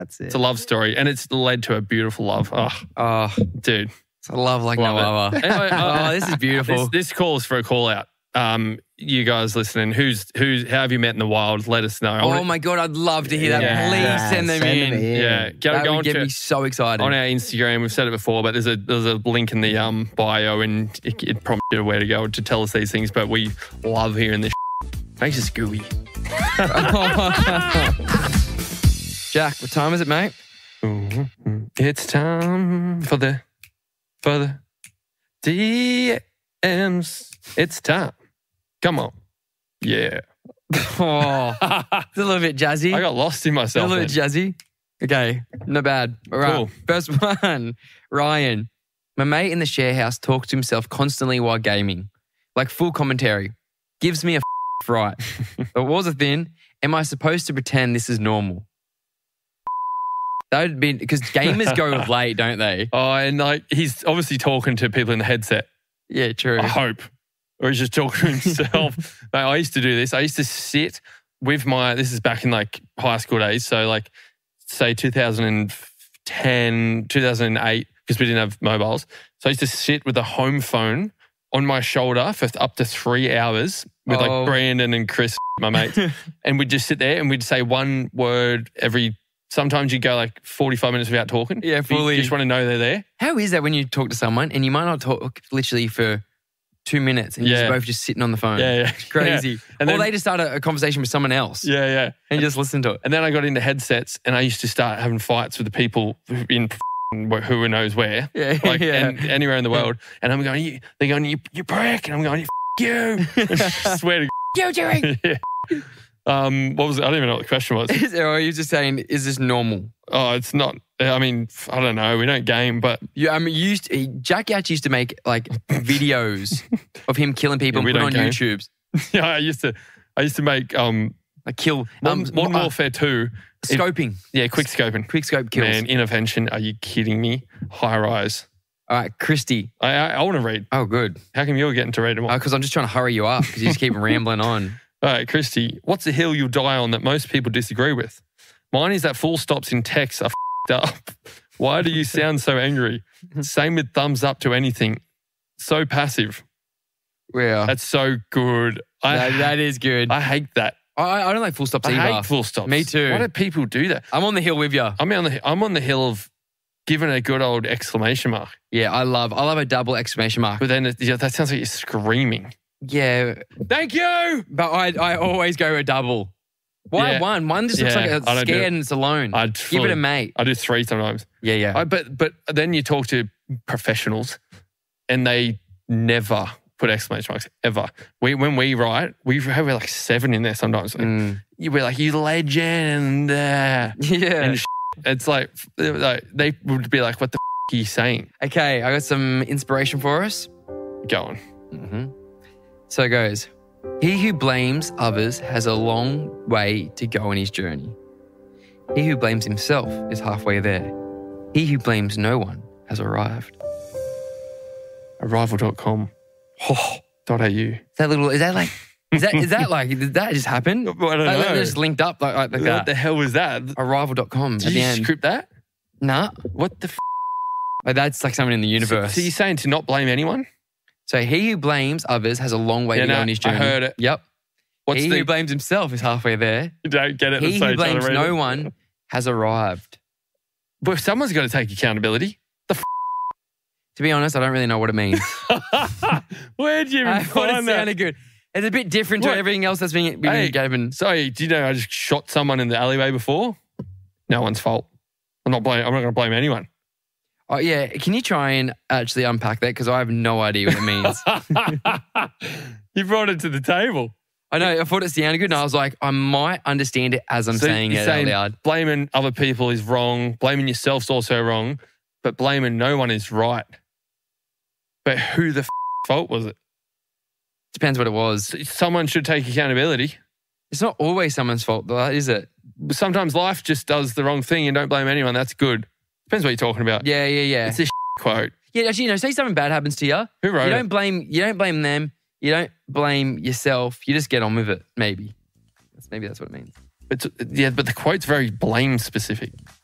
That's it. It's a love story, and it's led to a beautiful love. Oh, dude. It's a love like no other. Anyway, This is beautiful. This calls for a call out. You guys listening, how have you met in the wild? Let us know. Oh my God, I'd love to hear that. Yeah. Please send them in. Yeah, That would get me so excited. On our Instagram, we've said it before, but there's a link in the bio, and it prompts you where to go to tell us these things. But we love hearing this. Makes us gooey. Jack, what time is it, mate? It's time for the DMs. It's time. Come on. Yeah. Oh, it's a little bit jazzy. I got lost in myself. A little bit jazzy. Okay, not bad. All right. Cool. First one, Ryan. My mate in the share house talks to himself constantly while gaming. Like full commentary. Gives me a fright. But what was the thing? Am I supposed to pretend this is normal? That would be, because gamers go late, don't they? Oh, and like he's obviously talking to people in the headset. Yeah, true. I hope. Or he's just talking to himself. Mate, I used to do this. I used to sit with this is back in like high school days. So like say 2010, 2008, because we didn't have mobiles. So I used to sit with a home phone on my shoulder for up to 3 hours with like Brandon and Chris, my mates. And we'd just sit there and we'd say one word sometimes you go like 45 minutes without talking. Yeah, fully. You just want to know they're there. How is that when you talk to someone and you might not talk literally for 2 minutes and you're both just sitting on the phone? Yeah. It's crazy. Yeah. And or then, they just start a conversation with someone else. Yeah. And you just listen to it. And then I got into headsets and I used to start having fights with the people in who knows where. Yeah. And anywhere in the world. And I'm going, they're going, you prick. And I'm going, you. I swear to you doing? Yeah. What was it? I don't even know what the question was. Or are you just saying, is this normal? Oh, it's not. I mean, I don't know. We don't game, but Jack actually used to make like videos of him killing people and put on YouTube. Yeah, I used to make like kill Modern Warfare 2 scoping. Quick scoping. Quick scope kills. Man, intervention. Are you kidding me? High rise. All right, Christy. I want to read. Oh, good. How come you're getting to read them all? Because I'm just trying to hurry you up because you just keep rambling on. All right, Christy, what's the hill you'll die on that most people disagree with? Mine is that full stops in text are up. Why do you sound so angry? Same with thumbs up to anything. So passive. Yeah. That's so good. That is good. I hate that. I don't like full stops either. I hate full stops. Me too. Why do people do that? I'm on the hill with you. I'm on the hill of giving a good old exclamation mark. Yeah, I love a double exclamation mark. But then that sounds like you're screaming. Yeah. Thank you. But I always go a double. Why one? One just looks like it's scared and it's alone. Give it a mate. I do 3 sometimes. Yeah. But then you talk to professionals and they never put exclamation marks, ever. When we write, we have like 7 in there sometimes. We're like, you legend. Yeah. And it's like they would be like, what the are you saying? Okay, I got some inspiration for us. Go on. Mm-hmm. So it goes, he who blames others has a long way to go in his journey. He who blames himself is halfway there. He who blames no one has arrived. Arrival.com. .au. Is that like, did that just happen? I don't know. They're just linked up like that. What the hell was that? Arrival.com Did at the you end. script that? Nah. What the Like that's like someone in the universe. So you're saying to not blame anyone? So he who blames others has a long way to go in his journey. I heard it. Yep. Who blames himself is halfway there. You don't get it. He who blames no one has arrived. But someone's got to take accountability. To be honest, I don't really know what it means. Where'd you even find that? Sounded good. It's a bit different to everything else that's been given. Sorry, do you know I just shot someone in the alleyway before? No one's fault. I'm not going to blame anyone. Oh, yeah. Can you try and actually unpack that? Because I have no idea what it means. You brought it to the table. I know. I thought it sounded good and I was like, I might understand it as I'm saying it out loud. Blaming other people is wrong. Blaming yourself's also wrong. But blaming no one is right. But who the fault was it? Depends what it was. Someone should take accountability. It's not always someone's fault, though, is it? Sometimes life just does the wrong thing and don't blame anyone. That's good. Depends what you're talking about. Yeah. It's a quote. Yeah, actually, say something bad happens to you. Who wrote it? You don't blame them. You don't blame yourself. You just get on with it, maybe. Maybe that's what it means. But the quote's very blame specific.